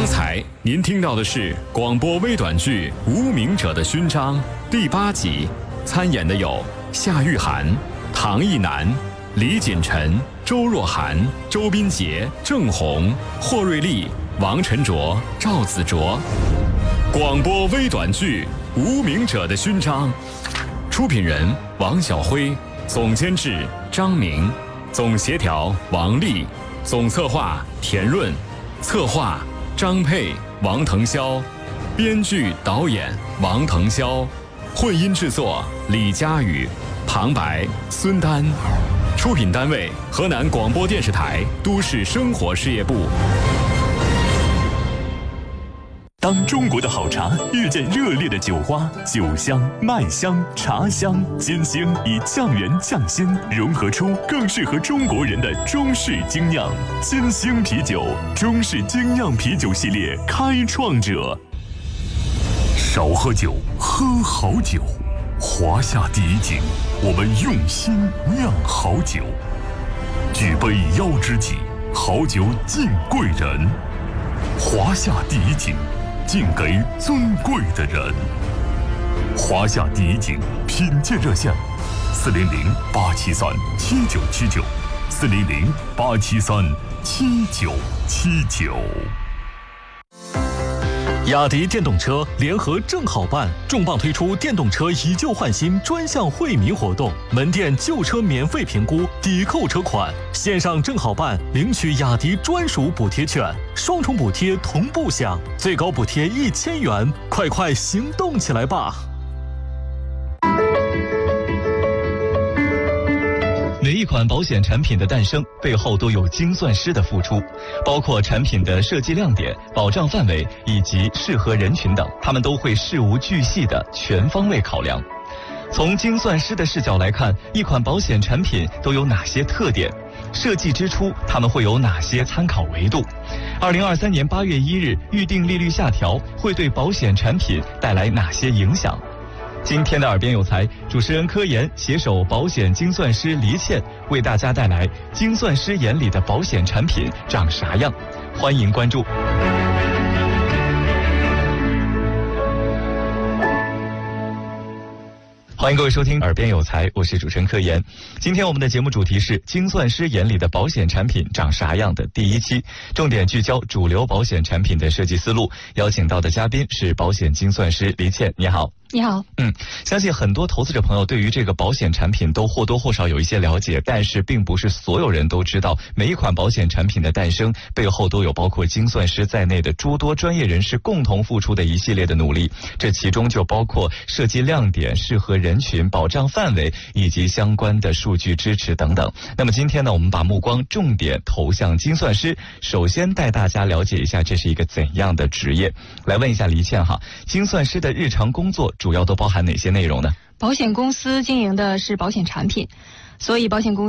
才您听到的是广播微短剧《无名者的勋章》第8集，参演的有夏玉涵、唐艺南、李锦晨、周若涵、周斌杰、郑红、霍瑞丽、王晨卓、赵子卓。广播微短剧《无名者的勋章》，出品人王晓辉，总监制张明，总协调王丽，总策划田润，策划张佩、王腾霄，编剧导演王腾霄，混音制作李佳宇，旁白孙丹，出品单位河南广播电视台都市生活事业部。 当中国的好茶遇见热烈的酒花，酒香、麦香、茶香、金星以酱园酱鲜融合出更适合中国人的中式精酿。金星啤酒，中式精酿啤酒系列开创者。少喝酒，喝好酒。华夏第一井，我们用心酿好酒。举杯邀知己，好酒敬贵人。华夏第一井，敬给尊贵的人。华夏第一井品鉴热线：400-873-7979，400-873-7979。 雅迪电动车联合正好办重磅推出电动车以旧换新专项惠民活动，门店旧车免费评估，抵扣车款，线上正好办领取雅迪专属补贴券，双重补贴同步享，最高补贴1000元，快行动起来吧！每一款保险产品的诞生背后都有精算师的付出，包括产品的设计亮点、保障范围以及适合人群等，他们都会事无巨细的全方位考量。从精算师的视角来看，一款保险产品都有哪些特点？设计之初他们会有哪些参考维度？2023年8月1日预定利率下调会对保险产品带来哪些影响？今天的耳边有才，主持人柯岩携手保险精算师黎倩，为大家带来精算师眼里的保险产品长啥样，欢迎关注。欢迎各位收听耳边有才，我是主持人柯岩。今天我们的节目主题是精算师眼里的保险产品长啥样的第1期，重点聚焦主流保险产品的设计思路。邀请到的嘉宾是保险精算师黎倩，你好。 你好。 相信很多投资者朋友对于这个保险产品都或多或少有一些了解，但是并不是所有人都知道每一款保险产品的诞生背后都有包括精算师在内的诸多专业人士共同付出的一系列的努力，这其中就包括设计亮点、适合人群、保障范围以及相关的数据支持等等。那么今天呢，我们把目光重点投向精算师，首先带大家了解一下这是一个怎样的职业。来问一下黎倩哈，精算师的日常工作主要都包含哪些内容呢？ 保险公司经营的是保险产品，所以保险公司